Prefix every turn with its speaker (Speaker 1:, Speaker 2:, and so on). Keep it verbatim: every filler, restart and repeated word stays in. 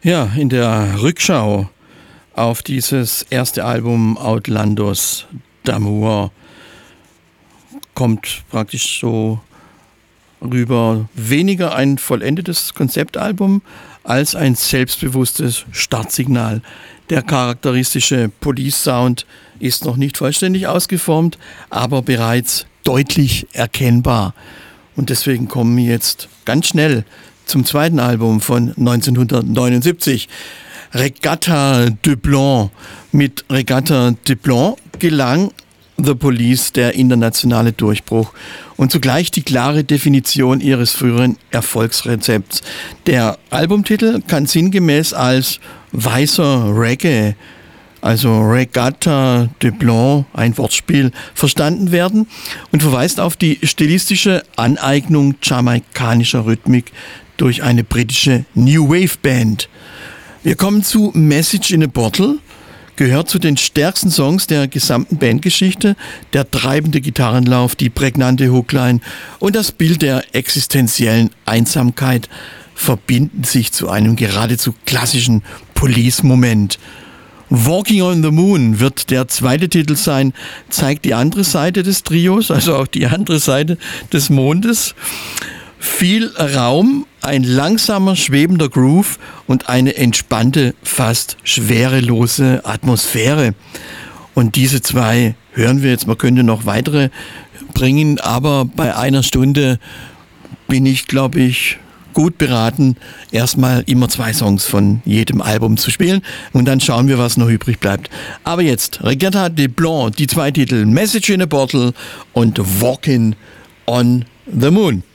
Speaker 1: Ja, in der Rückschau auf dieses erste Album Outlandos d'Amour kommt praktisch so rüber weniger ein vollendetes Konzeptalbum als ein selbstbewusstes Startsignal. Der charakteristische Police-Sound ist noch nicht vollständig ausgeformt, aber bereits deutlich erkennbar. Und deswegen kommen wir jetzt ganz schnell zum zweiten Album von neunzehnhundertneunundsiebzig. Regatta de Blanc. Mit Regatta de Blanc gelang The Police der internationale Durchbruch und zugleich die klare Definition ihres früheren Erfolgsrezepts. Der Albumtitel kann sinngemäß als weißer Reggae, also Regatta de Blanc, ein Wortspiel, verstanden werden und verweist auf die stilistische Aneignung jamaikanischer Rhythmik durch eine britische New Wave Band. Wir kommen zu Message in a Bottle, gehört zu den stärksten Songs der gesamten Bandgeschichte. Der treibende Gitarrenlauf, die prägnante Hookline und das Bild der existenziellen Einsamkeit verbinden sich zu einem geradezu klassischen Police-Moment. Walking on the Moon wird der zweite Titel sein, zeigt die andere Seite des Trios, also auch die andere Seite des Mondes. Viel Raum, ein langsamer, schwebender Groove und eine entspannte, fast schwerelose Atmosphäre. Und diese zwei hören wir jetzt, man könnte noch weitere bringen, aber bei einer Stunde bin ich, glaube ich, gut beraten, erstmal immer zwei Songs von jedem Album zu spielen und dann schauen wir, was noch übrig bleibt. Aber jetzt, Regatta de Blanc, die zwei Titel, Message in a Bottle und Walking on the Moon.